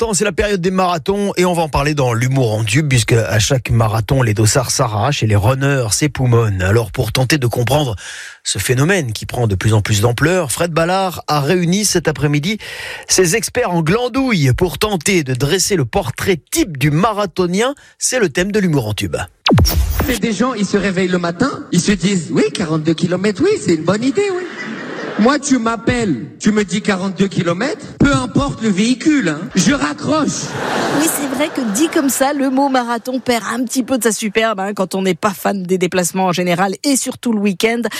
l'instant, c'est la période des marathons et on va en parler dans l'humour en tube puisque à chaque marathon, les dossards s'arrachent et les runners s'époumonnent. Alors pour tenter de comprendre ce phénomène qui prend de plus en plus d'ampleur, Fred Ballard a réuni cet après-midi ses experts en glandouille pour tenter de dresser le portrait type du marathonien. C'est le thème de l'humour en tube. Mais des gens, ils se réveillent le matin, ils se disent, oui, 42 km, oui, c'est une bonne idée, oui. Moi, tu m'appelles, tu me dis 42 km, peu importe le véhicule, hein, je raccroche. Oui, c'est vrai que dit comme ça, le mot marathon perd un petit peu de sa superbe quand on n'est pas fan des déplacements en général et surtout le week-end.